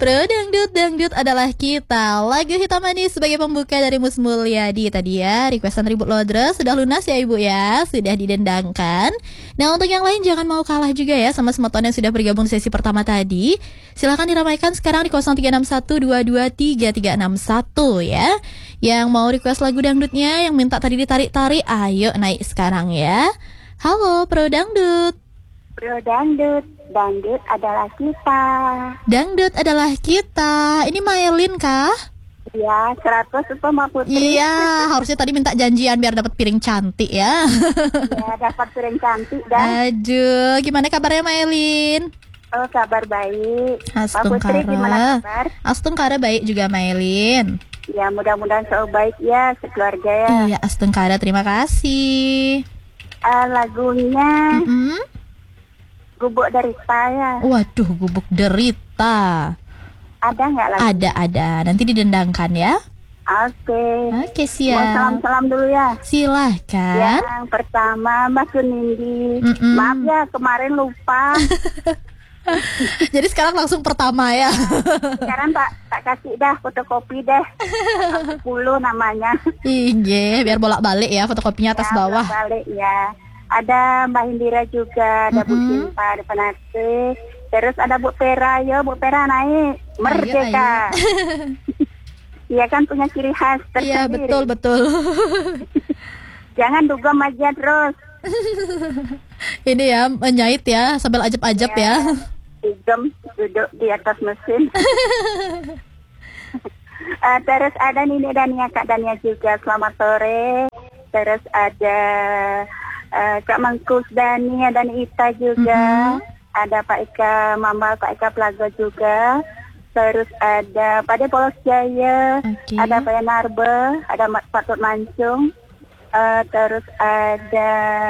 Pro Dangdut, Dangdut adalah kita. Lagu hitam manis sebagai pembuka dari Mus Mulyadi tadi ya. Requestan Ribut Lodra sudah lunas ya ibu ya. Sudah didendangkan. Nah untuk yang lain jangan mau kalah juga ya sama semeton yang sudah bergabung sesi pertama tadi. Silahkan diramaikan sekarang di 0361223361 ya. Yang mau request lagu dangdutnya, yang minta tadi ditarik-tarik, ayo naik sekarang ya. Halo Pro Dangdut. Pro Dangdut, Dangdut adalah kita. Dangdut adalah kita. Ini Maelin kah? Iya, 100 sama Putri. Iya, harusnya tadi minta janjian biar dapat piring cantik ya. Ya, dapat piring cantik dah. Aduh, gimana kabarnya Maelin? Oh, kabar baik. Pak Astungkara. Putri gimana kabar? Astungkara baik juga Maelin. Ya, mudah-mudahan selalu baik ya sekeluarga ya. Iya, Astungkara terima kasih. Lagunya Gubuk Derita ya. Waduh, Gubuk Derita. Ada nggak lagu? Ada. Nanti didendangkan ya. Oke, siap. salam dulu ya. Silahkan. Yang pertama Mbak Sunindi. Maaf ya kemarin lupa. Jadi sekarang langsung pertama ya. Sekarang tak kasih dah fotokopi deh. 10 namanya. Iya, biar bolak-balik ya fotokopinya atas bawah. Balik ya. Ada Mbak Indira juga, ada Bu Cinta, ada Penate. Terus ada Bu Pera, yo Bu Pera naik. Merdeka. Iya kan punya ciri khas tersendiri. Iya, betul. Jangan dugem aja terus. Ini ya, menjahit ya, sambil ajab-ajab ya. Dugem, duduk di atas mesin. Terus ada Nini Dania, Kak Dania juga, selamat sore. Terus ada Kak Mangkus Dani, ada Ita juga. Ada Pak Ika Mambal, Pak Ika Plaza juga. Terus ada Pak De Polos Jaya, ada Pak Narbe, ada Pak Tut Mancung. Terus ada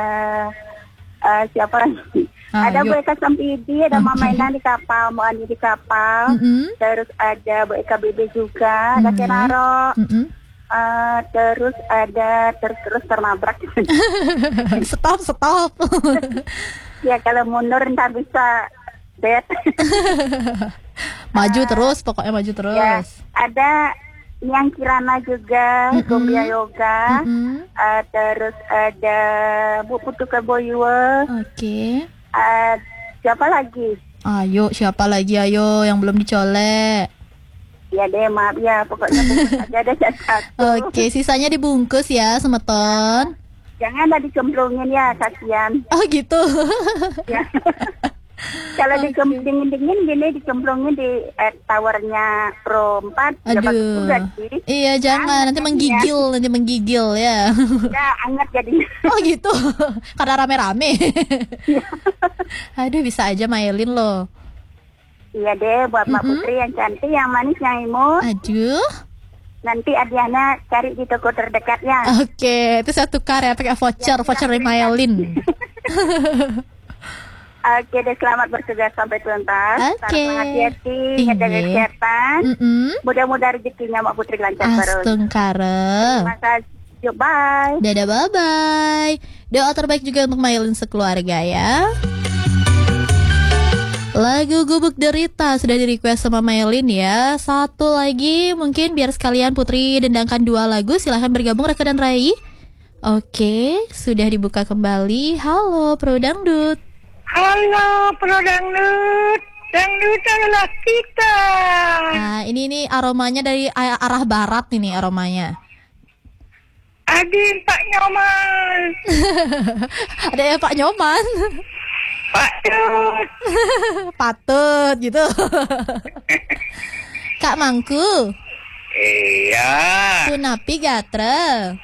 siapa lagi? Ada Bu Eka Sampidi, ada Mama Ina di kapal, Mau Andi di kapal. Terus ada Bu Eka BB juga, ada Kenaro. Terus ada terus ternabrak. Stop. Ya kalau mundur ntar bisa dead. Maju terus, pokoknya maju terus. Ya, ada Yang Kirana juga, Gombia Yoga. Terus ada Bu Putu Keboyua. Oke. Siapa lagi? Ayo, siapa lagi ayo yang belum dicolek? Ya deh, maaf ya, pokoknya bungkus aja ada satu. Oke, sisanya dibungkus ya, semeton. Jangan lah dicemplungin ya, kasihan. Oh gitu. Ya. Kalau dingin-dingin gini dicemplungin di towernya Pro 4. Aduh. Juga, sih. Iya, jangan nanti menggigil ya. Ya, anget jadinya. Oh gitu. Karena rame-rame. Aduh, bisa aja Maelin loh. Iya deh, buat Mbak Putri yang cantik, yang manis, yang imut. Aduh. Nanti Adiana cari di toko terdekatnya. Oke, itu saya tukar ya pakai voucher dari Maelin. Oke deh, selamat bertugas sampai tuntas. Oke. Hati-hati, ngejaga kesehatan. Mudah-mudahan rezekinya Mbak Putri lancar terus. Astungkara. Terima kasih. Bye. Dadah, bye-bye. Doa terbaik juga untuk Maelin sekeluarga ya. Lagu Gubuk Derita sudah di-request sama Maelin ya. Satu lagi mungkin biar sekalian Putri dendangkan 2 lagu. Silahkan bergabung Reka dan Rai. Oke, sudah dibuka kembali. Halo Pro Dangdut. Halo Pro Dangdut. Dangdut adalah kita. Nah ini aromanya dari arah barat ini aromanya. Adin Pak Nyoman. Ada ya Pak Nyoman. Patut gitu. Kak Mangku. Iya. Kunapi gatra.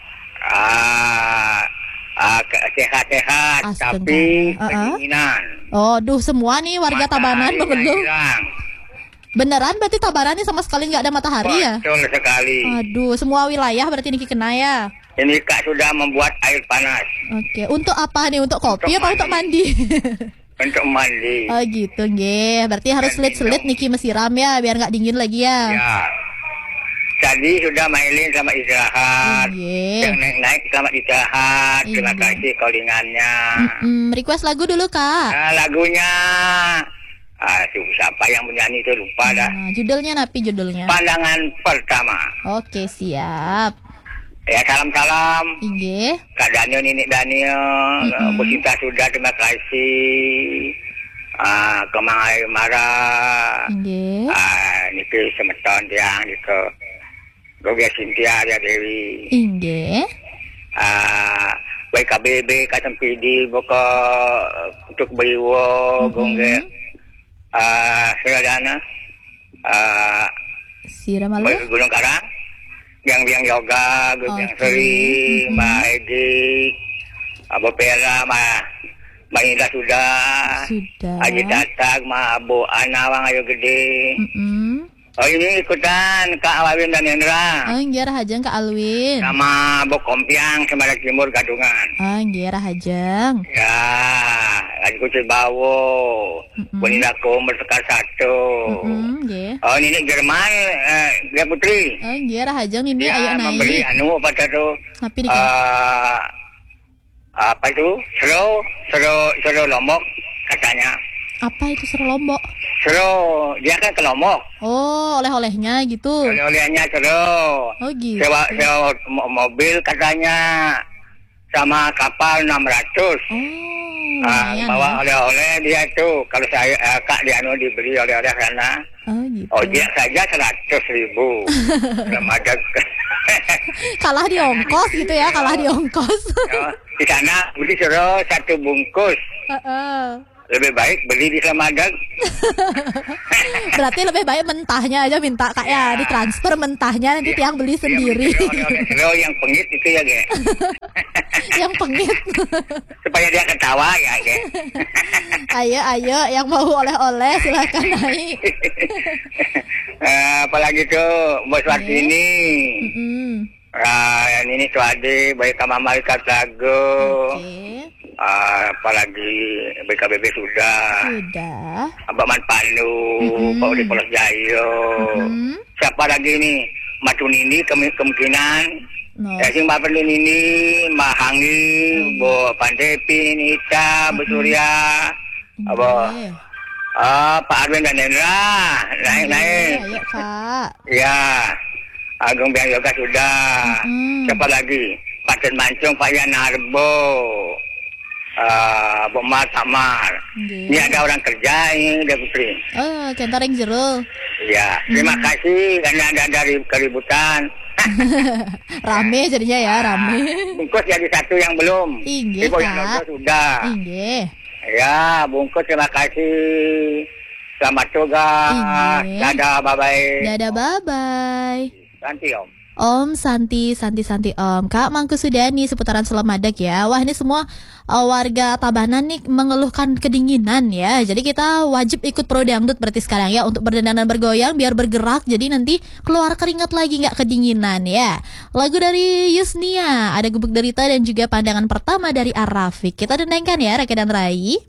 Sehat-sehat tapi kedinginan. Oh, duh semua nih warga Tabanan belum. Beneran berarti Tabanan ini sama sekali nggak ada matahari ya? Betul sekali. Aduh, semua wilayah berarti ini kena ya. Ini Kak sudah membuat air panas. Oke, untuk apa nih? Untuk kopi apa untuk mandi? Untuk mandi. Oh gitu, nggih. Berarti harus selit-selit Niki mesiram ya, biar nggak dingin lagi ya. Ya. Tadi sudah Maelin selamat istirahat. Yang naik-naik selamat istirahat. Terima kasih callingannya. Request lagu dulu Kak. Lagunya Siapa yang menyanyi itu lupa dah. Judulnya napi judulnya. Pandangan pertama. Oke, siap. Ya, salam-salam. Inggih. Kak Daniel, Nini Daniel, Bu Sinta sudah, terima kasih. Kemang Ayu Marah. Inggih. Niki semeton tiang gitu. Gogia Cynthia Arya Dewi. Inggih. WKBB Kasempidi Boko untuk Beriwo Gongge. Siladana. Siramalu. Gunung Karang. Yang yoga, yang seri, Mbak Edi, Abu Pera, Mbak Indah sudah. Aji datang, Mbak Abu Anawang Ayu Gede. Oh, ini ikutan Kak Alwin dan Hendra. Nggih Rahajang Kak Alwin. Sama Bu Kompiang Semarang Timur Gadungan. Nggih Rahajang. Ya, lagi kucing bawo. Bonina Komer Sekar 1. Nggih. Oh, ini Jerman, dia Putri. Nggih Rahajang ini ayo naik. Membeli pada tuh. Napi apa itu? Seru Lombok katanya. Apa itu seru Lombok? Seru, dia kan ke Lombok. Oh, oleh-olehnya gitu. Oleh-olehnya seru. Oh gitu. Sewa mobil katanya sama kapal 600. Bawa oleh-oleh dia tuh. Kalau saya Kak Diano diberi oleh-oleh karena gitu. ojek saja 100.000. Ada kalah di ongkos gitu ya, kalah di ongkos. Di sana beli seru 1 bungkus. Lebih baik beli di Samadag. Berarti lebih baik mentahnya aja minta Kak ya, ditransfer mentahnya nanti tiang beli sendiri. Seru yang pengit itu ya, Ge. Yang pengit. Supaya dia ketawa ya, Ge. Ayo yang mau oleh-oleh silakan naik. Apalagi tuh Bos Wartini. Ini tuh Ade, baik sama Malaikat Lagu. Apalagi BKBB sudah. Abang Man Panu, Pak Udi Polos Jayo. Siapa lagi nih? Matunini kemungkinan. Ya sing Mbak Perlin ini, Mbak Hangi, Bu Pandepi, Nita, Bu Surya, Pak Arwin dan Hendra, naik. Ayo Kak. Ya, Agung Biang Yoga sudah. Siapa lagi? Paten Mancung, Pak Yanarbo, Bu Mar Samar. Ini ada orang kerja ini, dia Putri. Oh, kentareng jero. Ya, terima kasih karena ada dari keributan. Rame jadinya ya, rame. Bungkus jadi satu yang belum. Inggih, Kak. Sudah. Inggih. Ya, bungkus terima kasih. Selamat tugas. Dadah, bye-bye. Dadah, bye-bye. Santi, Om. Om Santi Om. Kak Mangku Sudani seputaran Selamadak ya. Wah, ini semua warga Tabanan nih mengeluhkan kedinginan ya. Jadi kita wajib ikut pro dangdut berarti sekarang ya, untuk berdendang dan bergoyang biar bergerak. Jadi nanti keluar keringat lagi nggak kedinginan ya. Lagu dari Yusnia, ada Gubuk Derita dan juga Pandangan Pertama dari Arafik. Kita dendangkan ya Rake dan Rai.